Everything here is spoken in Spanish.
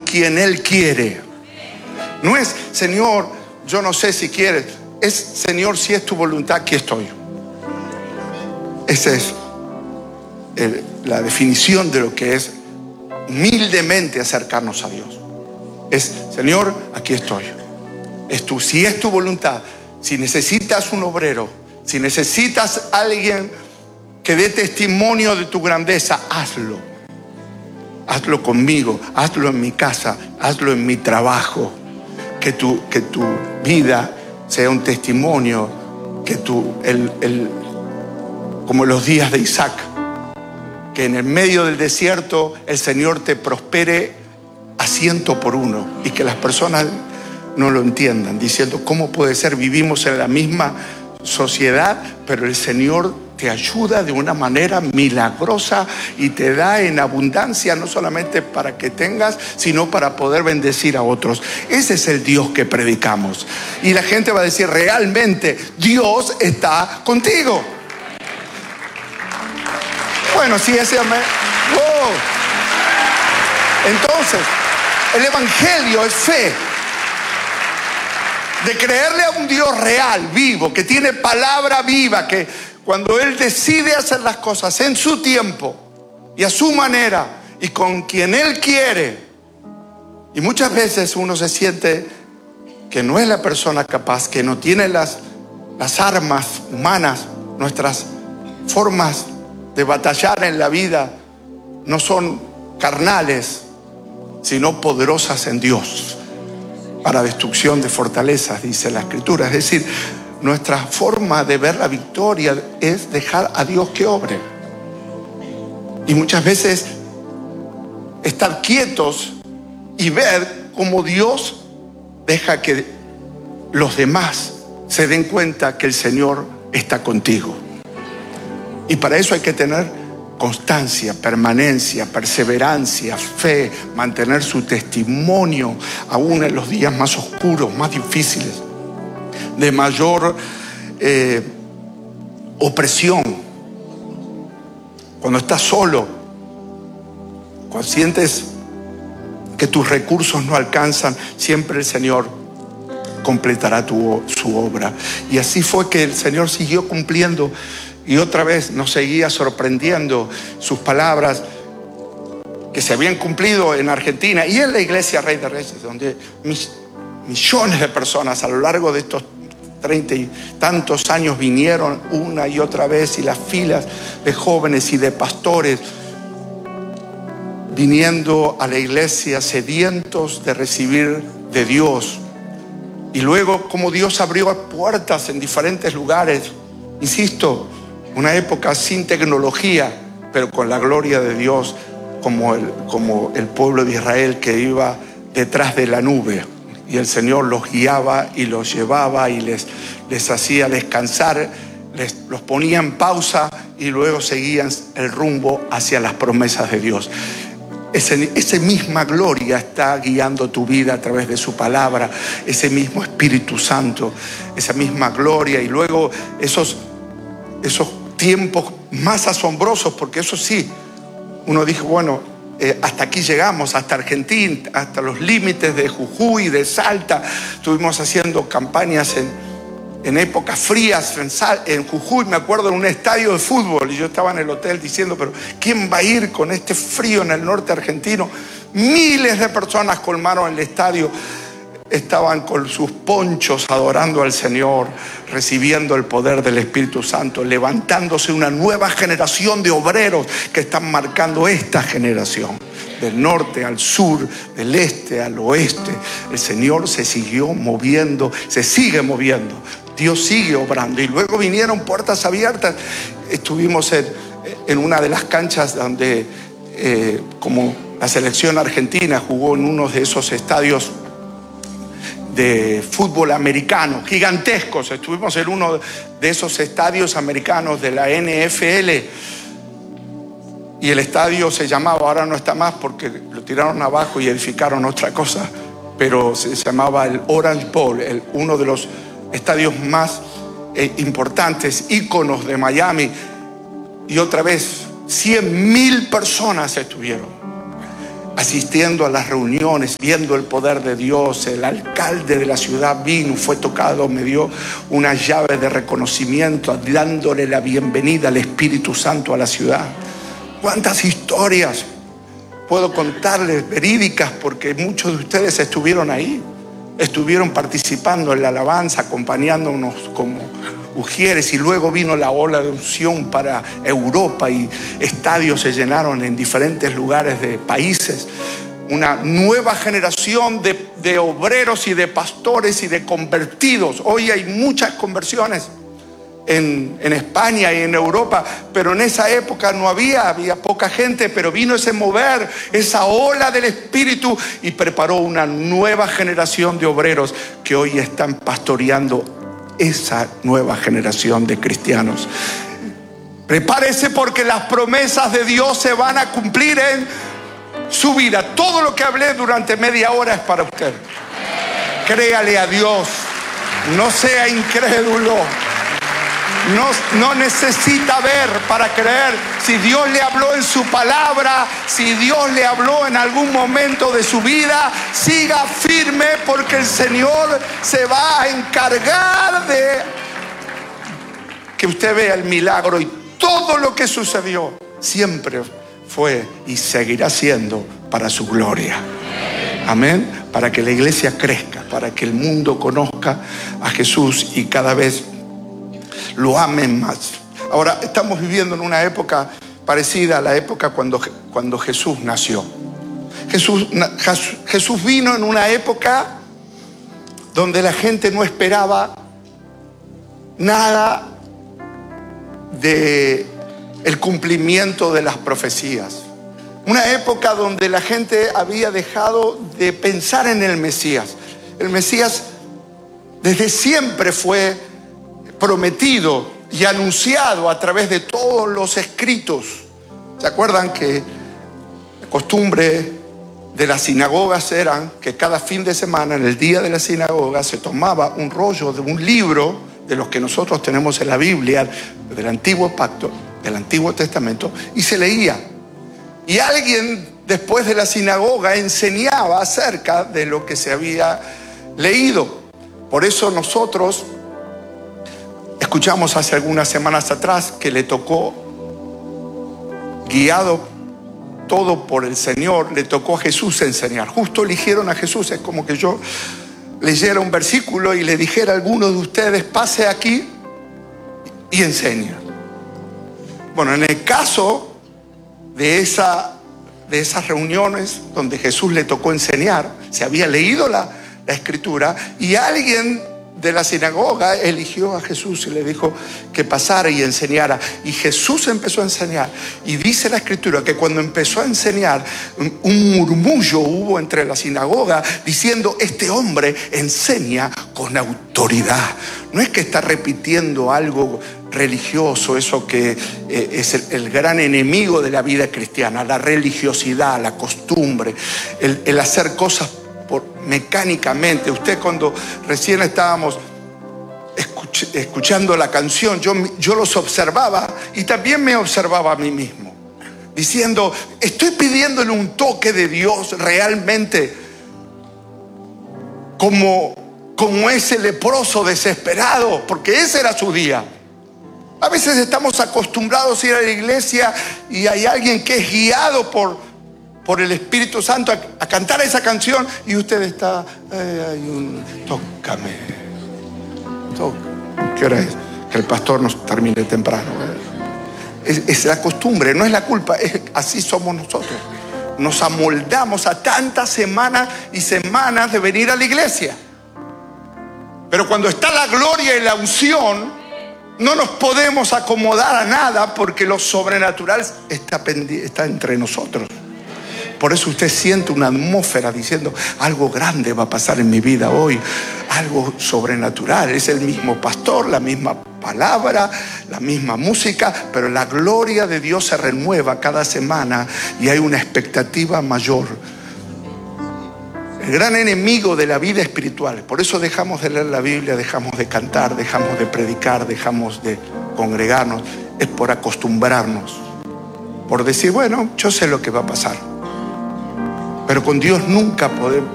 quien Él quiere. No es, Señor, yo no sé si quieres. Es, Señor, si es tu voluntad, aquí estoy. Esa es la definición de lo que es humildemente acercarnos a Dios. Es, Señor, aquí estoy. Si es tu voluntad, si necesitas un obrero, si necesitas alguien que dé testimonio de tu grandeza, hazlo. Hazlo conmigo, hazlo en mi casa, hazlo en mi trabajo. Que tu vida sea un testimonio, como los días de Isaac, que en el medio del desierto el Señor te prospere a 100 por 1 y que las personas no lo entiendan, diciendo, ¿cómo puede ser? Vivimos en la misma sociedad, pero el Señor te ayuda de una manera milagrosa y te da en abundancia, no solamente para que tengas, sino para poder bendecir a otros. Ese es el Dios que predicamos. Y la gente va a decir, realmente Dios está contigo. Bueno, sí, ese amén. ¡Wow! Entonces, el evangelio es fe. De creerle a un Dios real, vivo, que tiene palabra viva, que cuando Él decide hacer las cosas en su tiempo y a su manera y con quien Él quiere. Y muchas veces uno se siente que no es la persona capaz, que no tiene las armas humanas, nuestras formas de batallar en la vida no son carnales, sino poderosas en Dios. Para destrucción de fortalezas, dice la Escritura. Es decir, nuestra forma de ver la victoria es dejar a Dios que obre. Y muchas veces estar quietos y ver cómo Dios deja que los demás se den cuenta que el Señor está contigo. Y para eso hay que tener constancia, permanencia, perseverancia, fe, mantener su testimonio aún en los días más oscuros, más difíciles, de mayor opresión. Cuando estás solo, cuando sientes que tus recursos no alcanzan, siempre el Señor completará su obra. Y así fue que el Señor siguió cumpliendo. Y otra vez nos seguía sorprendiendo sus palabras que se habían cumplido en Argentina y en la iglesia Rey de Reyes, donde millones de personas a lo largo de estos 30 y tantos años vinieron una y otra vez, y las filas de jóvenes y de pastores viniendo a la iglesia sedientos de recibir de Dios. Y luego como Dios abrió puertas en diferentes lugares, insisto, una época sin tecnología, pero con la gloria de Dios, como el pueblo de Israel que iba detrás de la nube. Y el Señor los guiaba y los llevaba y les hacía descansar, los ponía en pausa y luego seguían el rumbo hacia las promesas de Dios. Esa misma gloria está guiando tu vida a través de su palabra, ese mismo Espíritu Santo, esa misma gloria. Y luego esos tiempos más asombrosos, porque eso sí, uno dijo, bueno, hasta aquí llegamos, hasta Argentina, hasta los límites de Jujuy, de Salta. Estuvimos haciendo campañas en épocas frías en Jujuy, me acuerdo, en un estadio de fútbol, y yo estaba en el hotel diciendo, pero ¿quién va a ir con este frío en el norte argentino? Miles de personas colmaron el estadio. Estaban con sus ponchos adorando al Señor, recibiendo el poder del Espíritu Santo, levantándose una nueva generación de obreros que están marcando esta generación. Del norte al sur, del este al oeste, el Señor se siguió moviendo, se sigue moviendo. Dios sigue obrando. Y luego vinieron puertas abiertas. Estuvimos en una de las canchas donde, como la selección argentina jugó en uno de esos estadios de fútbol americano, gigantescos. Estuvimos en uno de esos estadios americanos de la NFL y el estadio se llamaba, ahora no está más porque lo tiraron abajo y edificaron otra cosa, pero se llamaba el Orange Bowl, uno de los estadios más importantes, íconos de Miami. Y otra vez 100,000 personas estuvieron. asistiendo a las reuniones, viendo el poder de Dios. El alcalde de la ciudad vino, fue tocado, me dio una llave de reconocimiento, dándole la bienvenida al Espíritu Santo a la ciudad. ¿Cuántas historias puedo contarles verídicas? Porque muchos de ustedes estuvieron ahí, estuvieron participando en la alabanza, acompañándonos como ujieres, y luego vino la ola de unción para Europa y estadios se llenaron en diferentes lugares de países. Una nueva generación de obreros y de pastores y de convertidos. Hoy hay muchas conversiones en España y en Europa, pero en esa época no había poca gente, pero vino ese mover, esa ola del Espíritu, y preparó una nueva generación de obreros que hoy están pastoreando esa nueva generación de cristianos. Prepárese, porque las promesas de Dios se van a cumplir en su vida. Todo lo que hablé durante media hora es para usted. Créale a Dios, no sea incrédulo. No necesita ver para creer. Si Dios le habló en su palabra, si Dios le habló en algún momento de su vida, siga firme, porque el Señor se va a encargar de que usted vea el milagro. Y todo lo que sucedió siempre fue y seguirá siendo para su gloria. Amén. Para que la iglesia crezca, para que el mundo conozca a Jesús y cada vez lo amen más. Ahora estamos viviendo en una época parecida a la época cuando Jesús nació. Jesús vino en una época donde la gente no esperaba nada de el cumplimiento de las profecías. Una época donde la gente había dejado de pensar en el Mesías. El Mesías desde siempre fue prometido y anunciado a través de todos los escritos. ¿Se acuerdan que la costumbre de las sinagogas era que cada fin de semana, en el día de la sinagoga, se tomaba un rollo de un libro de los que nosotros tenemos en la Biblia, del Antiguo Pacto, del Antiguo Testamento, y se leía? Y alguien después de la sinagoga enseñaba acerca de lo que se había leído. Por eso nosotros escuchamos hace algunas semanas atrás que le tocó, guiado todo por el Señor, le tocó a Jesús enseñar. Justo eligieron a Jesús. Es como que yo leyera un versículo y le dijera a alguno de ustedes: pase aquí y enseña. Bueno, en el caso de esas reuniones donde Jesús le tocó enseñar, se había leído la escritura, y alguien de la sinagoga eligió a Jesús y le dijo que pasara y enseñara. Y Jesús empezó a enseñar. Y dice la escritura que cuando empezó a enseñar, un murmullo hubo entre la sinagoga diciendo: este hombre enseña con autoridad. No es que está repitiendo algo religioso, eso que es el gran enemigo de la vida cristiana, la religiosidad, la costumbre, el hacer cosas mecánicamente. Usted, cuando recién estábamos escuchando la canción, yo los observaba y también me observaba a mí mismo, diciendo: estoy pidiéndole un toque de Dios realmente, como ese leproso desesperado, porque ese era su día. A veces estamos acostumbrados a ir a la iglesia y hay alguien que es guiado por el Espíritu Santo a cantar esa canción, y usted está, tócame. ¿Qué hora es? Que el pastor nos termine temprano. Es la costumbre, no es la culpa, así somos nosotros. Nos amoldamos a tantas semanas y semanas de venir a la iglesia. Pero cuando está la gloria y la unción, no nos podemos acomodar a nada, porque lo sobrenatural está entre nosotros. Por eso usted siente una atmósfera diciendo: algo grande va a pasar en mi vida hoy, algo sobrenatural. Es el mismo pastor, la misma palabra, la misma música, pero la gloria de Dios se renueva cada semana y hay una expectativa mayor. El gran enemigo de la vida espiritual, por eso dejamos de leer la Biblia, dejamos de cantar, dejamos de predicar, dejamos de congregarnos, es por acostumbrarnos, por decir: bueno, yo sé lo que va a pasar. Pero con Dios nunca